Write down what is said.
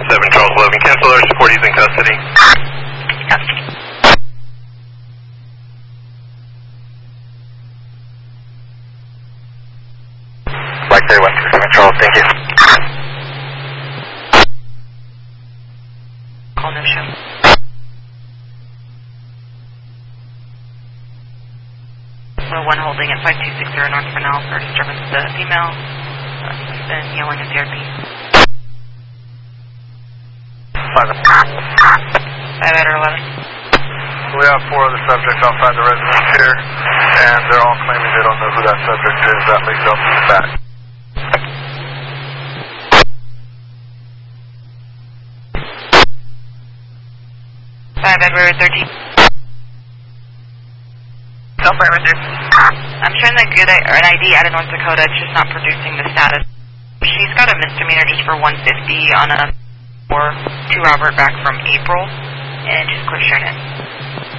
7 Charles Logan, cancel our support, he's in custody. Blackberry 127 Charles, thank you. Call no show. Well, 1 holding at 5260 North Fresnel for disturbance of the female. He's been yelling at CRP. 5 out or 11. We have 4 other subjects outside the residence here, and they're all claiming they don't know who that subject is. That leads up to the back. 5 Edward 13. Go for Edward 13. I'm trying to get an ID out of North Dakota. It's just not producing the status. She's got a misdemeanor just for 150 on a 2 Robert back from April, and just quit sharing it.